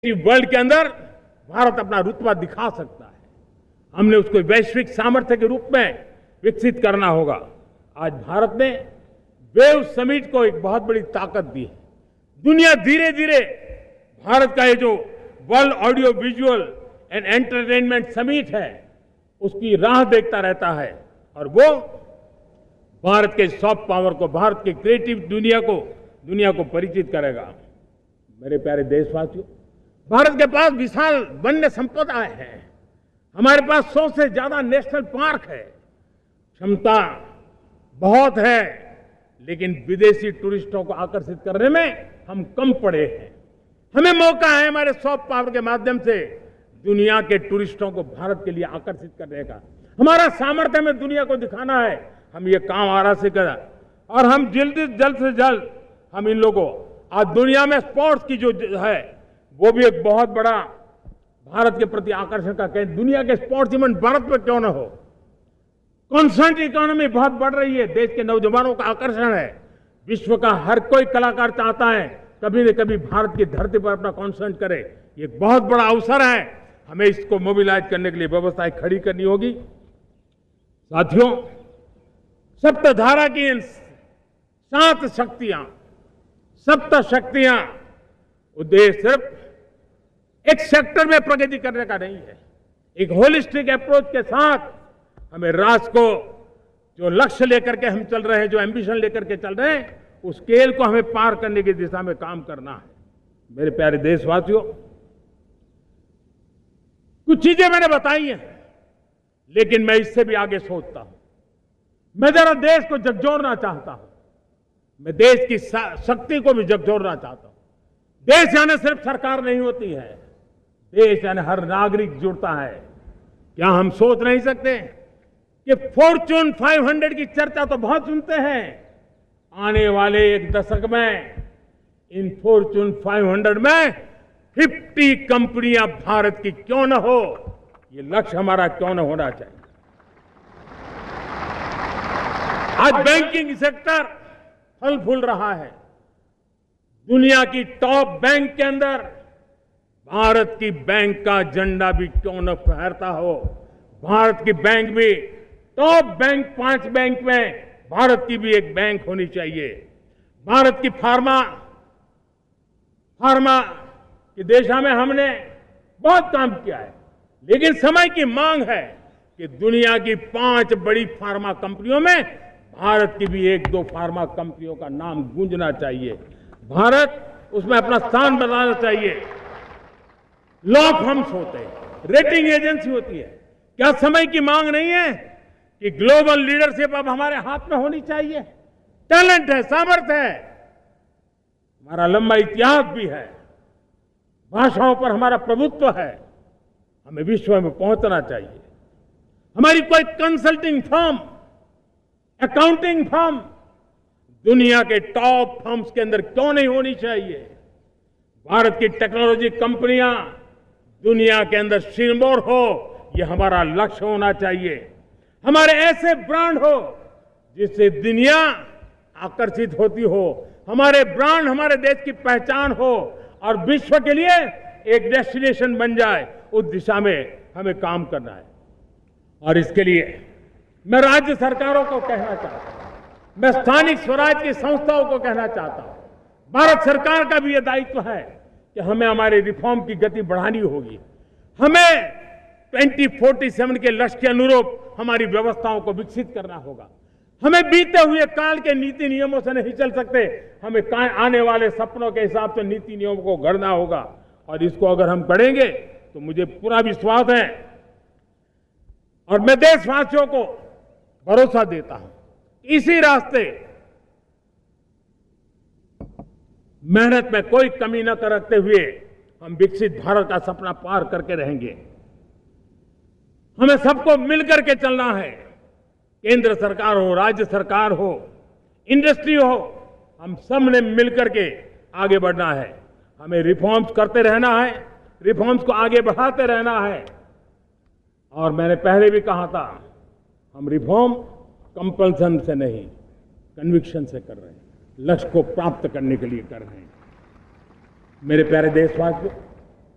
World के अंदर भारत अपना रुतबा दिखा सकता है। हमने उसको वैश्विक सामर्थ्य के रूप में विकसित करना होगा। आज भारत ने वेव समिट को एक बहुत बड़ी ताकत दी है। दुनिया धीरे धीरे भारत का ये जो world audio visual and entertainment summit है उसकी राह देखता रहता है और वो भारत के सॉफ्ट पावर को, भारत की क्रिएटिव दुनिया को परिचित करेगा। मेरे प्यारे देशवासियों, भारत के पास विशाल वन्य संपदा है। हमारे पास 100 से ज्यादा नेशनल पार्क है। क्षमता बहुत है, लेकिन विदेशी टूरिस्टों को आकर्षित करने में हम कम पड़े हैं। हमें मौका है हमारे सॉफ्ट पावर के माध्यम से दुनिया के टूरिस्टों को भारत के लिए आकर्षित करने का। हमारा सामर्थ्य हमें दुनिया को दिखाना है। हम ये काम आरा से करें और हम जल्द से जल्द हम इन लोगों आज दुनिया में स्पोर्ट्स की जो है वो भी एक बहुत बड़ा भारत के प्रति आकर्षण का केंद्र। दुनिया के स्पोर्ट्स इवेंट भारत में क्यों ना हो। कॉन्स्टेंट इकोनॉमी बहुत बढ़ रही है, देश के नौजवानों का आकर्षण है। विश्व का हर कोई कलाकार चाहता है कभी न कभी भारत की धरती पर अपना कॉन्सर्ट करे। ये एक बहुत बड़ा अवसर है, हमें इसको मोबिलाइज करने के लिए व्यवस्थाएं खड़ी करनी होगी। साथियों, सप्तधारा की इन 7 शक्तियां उद्देश्य सिर्फ एक सेक्टर में प्रगति करने का नहीं है। एक होलिस्टिक अप्रोच के साथ हमें राष्ट्र को जो लक्ष्य लेकर के हम चल रहे हैं, जो एम्बिशन लेकर के चल रहे हैं, उस स्केल को हमें पार करने की दिशा में काम करना है। मेरे प्यारे देशवासियों, कुछ चीजें मैंने बताई हैं, लेकिन मैं इससे भी आगे सोचता हूं। मैं जरा देश को झकझोरना चाहता हूं। मैं देश की शक्ति को भी झकझोरना चाहता हूं। देश यानी सिर्फ सरकार नहीं होती है, देश यानी हर नागरिक जुड़ता है। क्या हम सोच नहीं सकते कि फॉर्च्यून 500 की चर्चा तो बहुत सुनते हैं। आने वाले एक दशक में इन फॉर्च्यून 500 में 50 कंपनियां भारत की क्यों न हो, ये लक्ष्य हमारा क्यों न होना चाहिए। आज बैंकिंग सेक्टर फल फूल रहा है। दुनिया की टॉप बैंक के अंदर भारत की बैंक का झंडा भी क्यों न फहरता हो। भारत की बैंक भी टॉप बैंक 5 बैंक में भारत की भी एक बैंक होनी चाहिए। भारत की फार्मा की दिशा में हमने बहुत काम किया है, लेकिन समय की मांग है कि दुनिया की 5 बड़ी फार्मा कंपनियों में भारत की भी 1-2 फार्मा कंपनियों का नाम गूंजना चाहिए। भारत उसमें अपना स्थान बनाना चाहिए। लॉ फर्म्स होते हैं, रेटिंग एजेंसी होती है। क्या समय की मांग नहीं है कि ग्लोबल लीडरशिप अब हमारे हाथ में होनी चाहिए। टैलेंट है, सामर्थ्य है, हमारा लंबा इतिहास भी है, भाषाओं पर हमारा प्रभुत्व है। हमें विश्व में पहुंचना चाहिए। हमारी कोई कंसल्टिंग फर्म, अकाउंटिंग फर्म दुनिया के टॉप फर्म्स के अंदर क्यों नहीं होनी चाहिए। भारत की टेक्नोलॉजी कंपनियां दुनिया के अंदर सिरमौर हो, यह हमारा लक्ष्य होना चाहिए। हमारे ऐसे ब्रांड हो जिससे दुनिया आकर्षित होती हो। हमारे ब्रांड हमारे देश की पहचान हो और विश्व के लिए एक डेस्टिनेशन बन जाए। उस दिशा में हमें काम करना है। और इसके लिए मैं राज्य सरकारों को कहना चाहता हूं, मैं स्थानिक स्वराज की संस्थाओं को कहना चाहता हूं, भारत सरकार का भी यह दायित्व है कि हमें हमारे रिफॉर्म की गति बढ़ानी होगी। हमें 2047 के लक्ष्य के अनुरूप हमारी व्यवस्थाओं को विकसित करना होगा। हमें बीते हुए काल के नीति नियमों से नहीं चल सकते। हमें आने वाले सपनों के हिसाब से नीति नियमों को गढ़ना होगा। और इसको अगर हम करेंगे तो मुझे पूरा विश्वास है और मैं देशवासियों को भरोसा देता हूं, इसी रास्ते मेहनत में कोई कमी न करते हुए हम विकसित भारत का सपना पार करके रहेंगे। हमें सबको मिलकर के चलना है। केंद्र सरकार हो, राज्य सरकार हो, इंडस्ट्री हो, हम सब ने मिलकर के आगे बढ़ना है। हमें रिफॉर्म्स करते रहना है, रिफॉर्म्स को आगे बढ़ाते रहना है। और मैंने पहले भी कहा था, हम रिफॉर्म कंपल्सन से नहीं, कन्विक्शन से कर रहे हैं, लक्ष्य को प्राप्त करने के लिए कर रहे हैं। मेरे प्यारे देशवासियों,